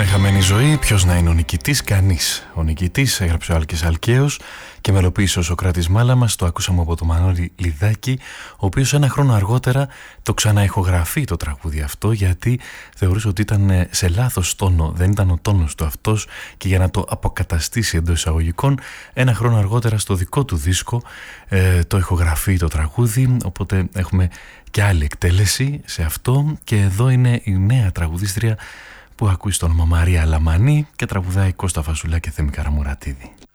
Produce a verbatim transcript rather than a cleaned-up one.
Χαμένη ζωή, ποιος να είναι ο νικητής? Κανείς. Ο νικητής έγραψε ο Άλκης Αλκαίος και μελοποίησε ο Σωκράτης Μάλαμας. Το ακούσαμε από τον Μανώλη Λιδάκη, ο οποίος ένα χρόνο αργότερα το ξαναηχογραφεί το τραγούδι αυτό, γιατί θεωρούσε ότι ήταν σε λάθος τόνο, δεν ήταν ο τόνος του αυτός, και για να το αποκαταστήσει εντός εισαγωγικών, ένα χρόνο αργότερα στο δικό του δίσκο ε, το ηχογραφεί το τραγούδι. Οπότε έχουμε και άλλη εκτέλεση σε αυτό, και εδώ είναι η νέα τραγουδίστρια που ακούει στο όνομα Μαρία Λαμανή και τραγουδάει Κώστα Φασουλά και Θέμη Καραμουρατίδη.